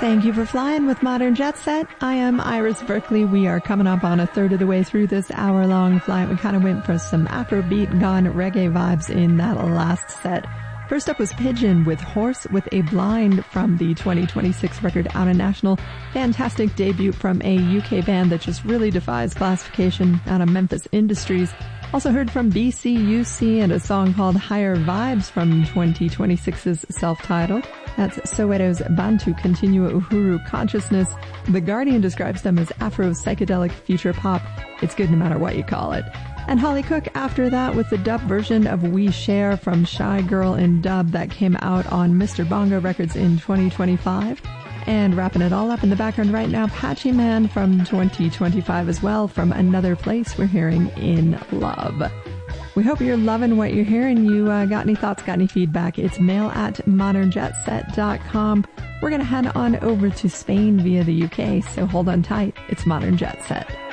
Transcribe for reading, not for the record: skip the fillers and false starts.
Thank you for flying with Modern Jet Set. I am Iris Berkeley. We are coming up on a third of the way through this hour-long flight. We kind of went for some Afrobeat, gone reggae vibes in that last set. First up was Pigeon with Horse with a Blind from the 2026 record Out of National. Fantastic debut from a UK band that just really defies classification out of Memphis Industries. Also heard from BCUC and a song called Higher Vibes from 2026's self-titled. That's Soweto's Bantu Continua Uhuru Consciousness. The Guardian describes them as Afro-psychedelic future pop. It's good no matter what you call it. And Holly Cook after that with the dub version of We Share from Shy Girl in Dub that came out on Mr. Bongo Records in 2025. And wrapping it all up in the background right now, Patchy Man from 2025 as well, from Another Place we're hearing In Love. We hope you're loving what you're hearing. You got any thoughts, got any feedback? It's mail@modernjetset.com. We're going to head on over to Spain via the UK, so hold on tight. It's Modern Jet Set.